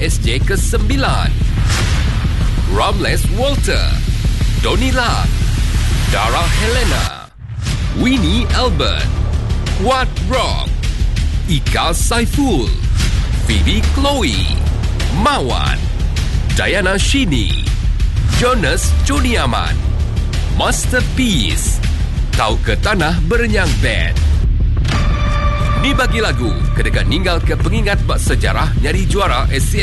SJ ke-9. Ramles Walter, Donila, Dara Helena, Winnie Albert, Wat Rock, Ika Saiful, Phoebe Chloe, Mawan, Diana Shini, Jonas Juniaman, Masterpiece, Tau ke Tanah Berenyang Band. Ni bagi lagu kedekat ninggal ke pengingat bak sejarah nyari juara SCS